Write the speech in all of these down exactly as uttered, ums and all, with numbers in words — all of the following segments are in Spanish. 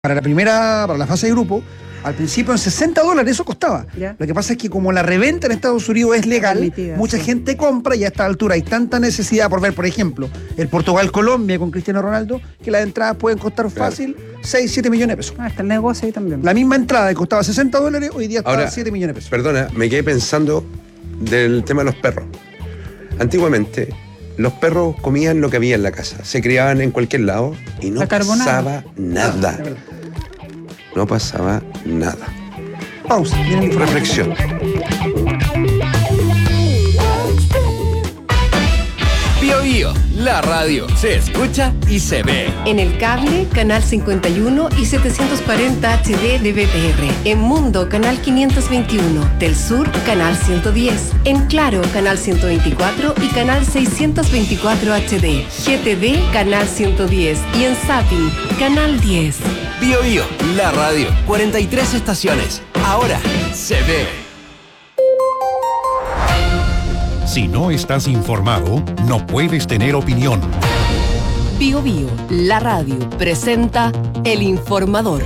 Para la primera, para la fase de grupo, al principio en sesenta dólares eso costaba. ¿Ya? Lo que pasa es que como la reventa en Estados Unidos es legal, Permitida, mucha sí. gente compra y a esta altura hay tanta necesidad por ver, por ejemplo, el Portugal-Colombia con Cristiano Ronaldo, que las entradas pueden costar fácil seis, siete millones de pesos. Ah, está el negocio ahí también. La misma entrada que costaba sesenta dólares, hoy día está Ahora, siete millones de pesos. Perdona, me quedé pensando del tema de los perros. Antiguamente, los perros comían lo que había en la casa, se criaban en cualquier lado y no La carbonara. pasaba nada. De verdad. No pasaba nada. Pausa. Viene la información. Reflexión. Bio Bio, la radio se escucha y se ve. En el cable, canal cincuenta y uno y setecientos cuarenta H D de B T R. En Mundo, canal quinientos veintiuno. Del Sur, canal ciento diez. En Claro, canal ciento veinticuatro y canal seiscientos veinticuatro H D. G T V, canal ciento diez. Y en Zapping, canal diez. Bio Bio, la radio, cuarenta y tres estaciones. Ahora se ve. Si no estás informado, no puedes tener opinión. Bio Bio, la radio, presenta El Informador.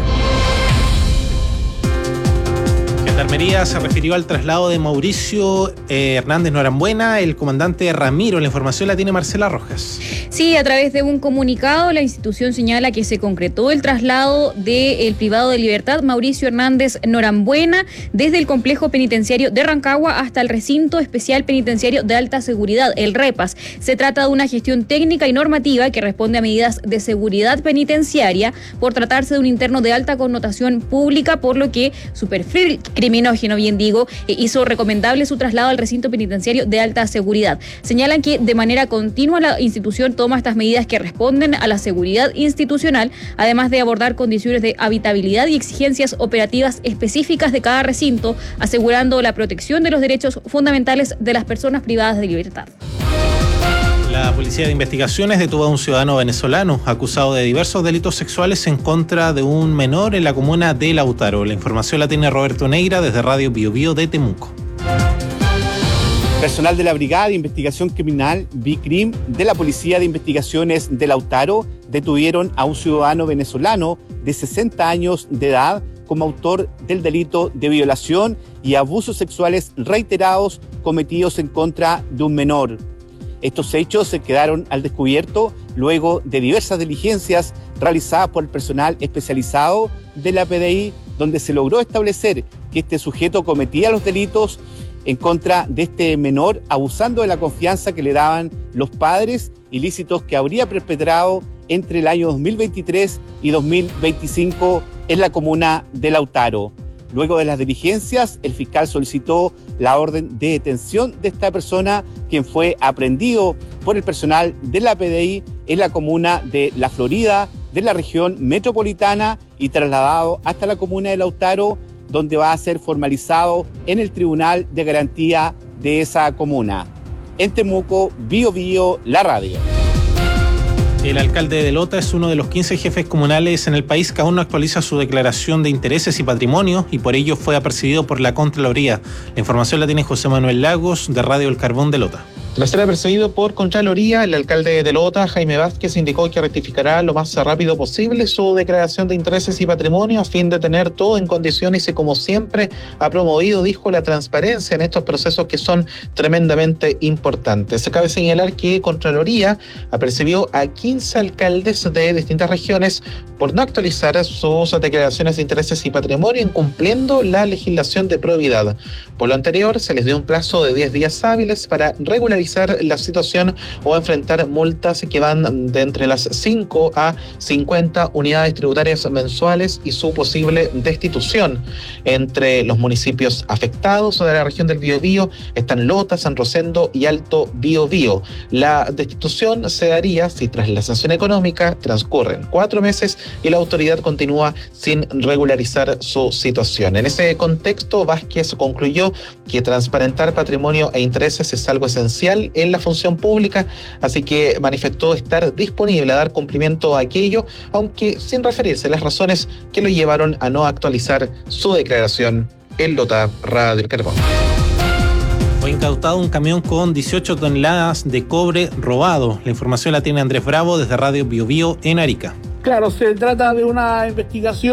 Gendarmería se refirió al traslado de Mauricio eh, Hernández Norambuena. El comandante Ramiro, la información la tiene Marcela Rojas. Sí, a través de un comunicado, la institución señala que se concretó el traslado del privado de libertad Mauricio Hernández Norambuena desde el complejo penitenciario de Rancagua hasta el recinto especial penitenciario de alta seguridad, el REPAS. Se trata de una gestión técnica y normativa que responde a medidas de seguridad penitenciaria por tratarse de un interno de alta connotación pública, por lo que su perfil criminógeno, bien digo, hizo recomendable su traslado al recinto penitenciario de alta seguridad. Señalan que de manera continua la institución toma estas medidas que responden a la seguridad institucional, además de abordar condiciones de habitabilidad y exigencias operativas específicas de cada recinto, asegurando la protección de los derechos fundamentales de las personas privadas de libertad. La Policía de Investigaciones detuvo a un ciudadano venezolano acusado de diversos delitos sexuales en contra de un menor en la comuna de Lautaro. La información la tiene Roberto Neira desde Radio Bio Bio de Temuco. Personal de la Brigada de Investigación Criminal, BICRIM, de la Policía de Investigaciones de Lautaro, detuvieron a un ciudadano venezolano de sesenta años de edad como autor del delito de violación y abusos sexuales reiterados cometidos en contra de un menor. Estos hechos se quedaron al descubierto luego de diversas diligencias realizadas por el personal especializado de la P D I, donde se logró establecer que este sujeto cometía los delitos en contra de este menor, abusando de la confianza que le daban los padres, ilícitos que habría perpetrado entre el año dos mil veintitrés y dos mil veinticinco en la comuna de Lautaro. Luego de las diligencias, el fiscal solicitó la orden de detención de esta persona, quien fue aprehendido por el personal de la P D I en la comuna de La Florida, de la región metropolitana, y trasladado hasta la comuna de Lautaro, donde va a ser formalizado en el Tribunal de Garantía de esa comuna. En Temuco, Bio Bio, la radio. El alcalde de Lota es uno de los quince jefes comunales en el país que aún no actualiza su declaración de intereses y patrimonio, y por ello fue apercibido por la Contraloría. La información la tiene José Manuel Lagos de Radio El Carbón de Lota. Tras ser apercibido por Contraloría, el alcalde de Lota, Jaime Vázquez, indicó que rectificará lo más rápido posible su declaración de intereses y patrimonio a fin de tener todo en condiciones y, como siempre ha promovido, dijo, la transparencia en estos procesos que son tremendamente importantes. Se cabe señalar que Contraloría apercibió a quince alcaldes de distintas regiones por no actualizar sus declaraciones de intereses y patrimonio, incumpliendo la legislación de probidad. Por lo anterior, se les dio un plazo de diez días hábiles para regularizar la situación o enfrentar multas que van de entre las cinco a cincuenta unidades tributarias mensuales y su posible destitución. Entre los municipios afectados de la región del Biobío están Lota, San Rosendo y Alto Biobío. La destitución se daría si tras la sanción económica transcurren cuatro meses y la autoridad continúa sin regularizar su situación. En ese contexto, Vázquez concluyó que transparentar patrimonio e intereses es algo esencial en la función pública, así que manifestó estar disponible a dar cumplimiento a aquello, aunque sin referirse a las razones que lo llevaron a no actualizar su declaración en Lota. Radio El Carbón. Fue incautado un camión con dieciocho toneladas de cobre robado. La información la tiene Andrés Bravo desde Radio Bio Bio en Arica. Claro, se trata de una investigación